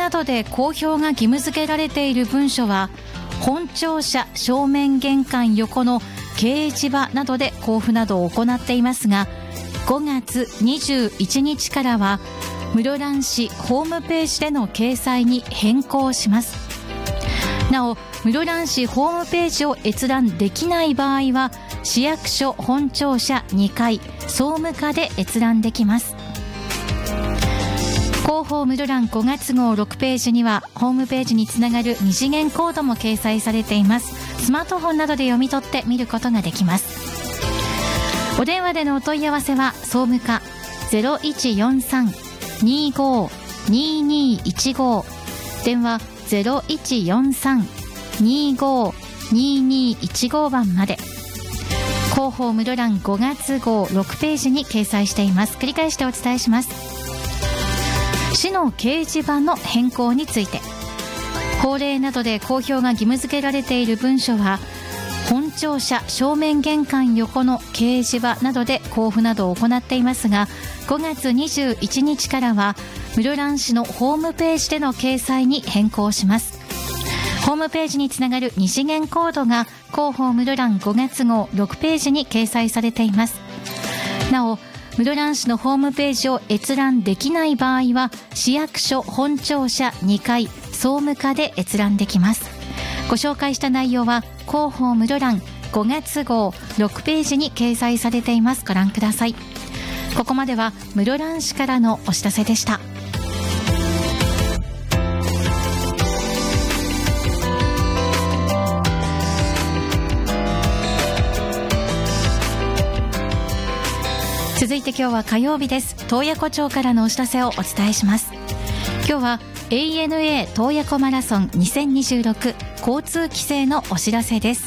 などで公表が義務付けられている文書は本庁舎正面玄関横の掲示板などで交付などを行っていますが、5月21日からは室蘭市ホームページでの掲載に変更します。なお、室蘭市ホームページを閲覧できない場合は市役所本庁舎2階総務課で閲覧できます。広報室蘭5月号6ページにはホームページにつながる二次元コードも掲載されています。スマートフォンなどで読み取って見ることができます。お電話でのお問い合わせは総務課 0143-25-2215 電話 0143-25-2215 番まで。広報室蘭5月号6ページに掲載しています。繰り返してお伝えします。市の掲示板の変更について、法令などで公表が義務付けられている文書は本庁舎正面玄関横の掲示板などで交付などを行っていますが、5月21日からは室蘭市のホームページでの掲載に変更します。ホームページにつながる二次元コードが広報室蘭5月号6ページに掲載されています。なお、室蘭市のホームページを閲覧できない場合は市役所本庁舎2階総務課で閲覧できます。ご紹介した内容は広報室蘭5月号6ページに掲載されています。ご覧ください。ここまでは室蘭市からのお知らせでした。続いて今日は火曜日です。洞爺湖町からのお知らせをお伝えします。今日は ANA 洞爺湖マラソン2026交通規制のお知らせです。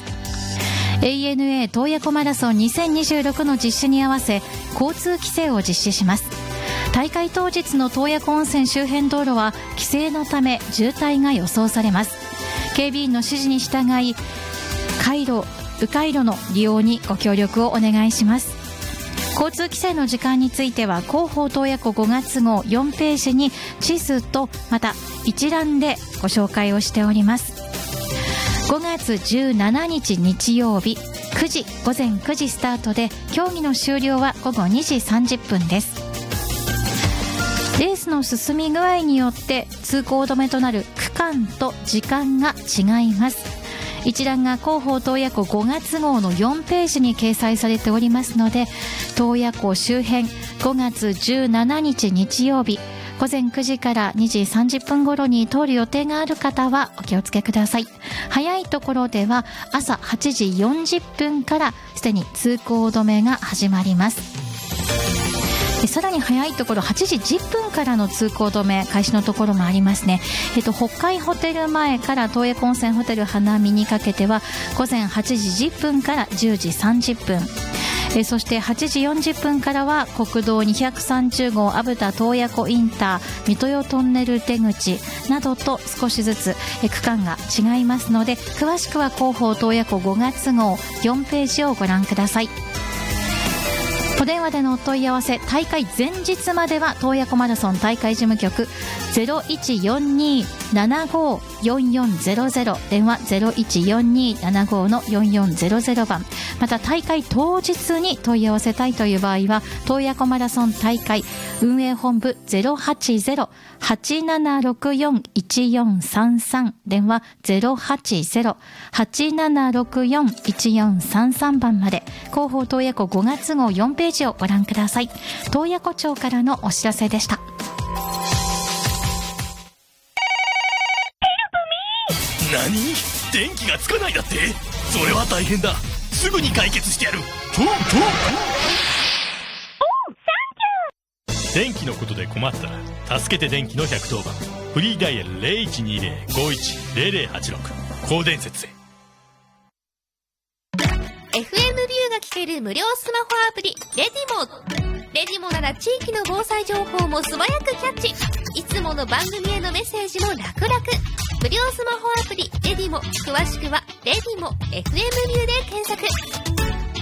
ANA 洞爺湖マラソン2026の実施に合わせ交通規制を実施します。大会当日の洞爺湖温泉周辺道路は規制のため渋滞が予想されます。警備員の指示に従い迂回路の利用にご協力をお願いします。交通規制の時間については広報洞爺湖5月号4ページに地図とまた一覧でご紹介をしております。5月17日日曜日午前9時スタートで競技の終了は午後2時30分です。レースの進み具合によって通行止めとなる区間と時間が違います。一覧が広報洞爺湖5月号の4ページに掲載されておりますので、洞爺湖周辺5月17日日曜日午前9時から2時30分頃に通る予定がある方はお気をつけください。早いところでは朝8時40分からすでに通行止めが始まります。さらに早いところ8時10分からの通行止め開始のところもありますね。北海ホテル前から洞爺湖温泉ホテル花見にかけては午前8時10分から10時30分、そして8時40分からは国道230号阿布田洞爺湖インター水戸代トンネル出口などと少しずつ区間が違いますので、詳しくは広報洞爺湖5月号4ページをご覧ください。お電話でのお問い合わせ、大会前日までは洞爺湖マラソン大会事務局 0142-754400 電話 0142-75-4400 番、また大会当日に問い合わせたいという場合は洞爺湖マラソン大会運営本部 080-8764-1433 電話 080-8764-1433 番まで。広報洞爺湖5月号4ページをご覧ください。洞爺湖町からのお知らせでした。 何？電気がつかないだって？それは大変だ。すぐに解決してやる。電気のことで困ったら助けて電気の110番フリーダイヤル 0120-510086 高電節へ。 FM ビューが聞ける無料スマホアプリレディモなら地域の防災情報も素早くキャッチ、いつもの番組へのメッセージも楽々。無料スマホアプリレディモ、詳しくはレディモ FM ビューで検索。